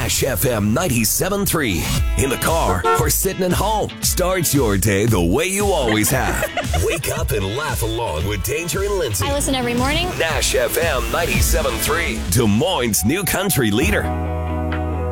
Nash FM 97.3. In the car or sitting at home. Start your day the way you always have. Wake up and laugh along with Danger and Lindsay. I listen every morning. Nash FM 97.3. Des Moines' new country leader.